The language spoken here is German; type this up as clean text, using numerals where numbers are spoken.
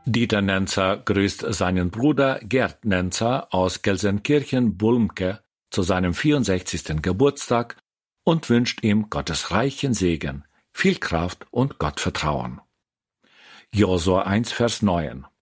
Dieter Nenzer grüßt seinen Bruder Gerd Nenzer aus Gelsenkirchen-Bulmke zu seinem 64. Geburtstag und wünscht ihm Gottes reichen Segen, viel Kraft und Gottvertrauen. Josua 1, Vers 9.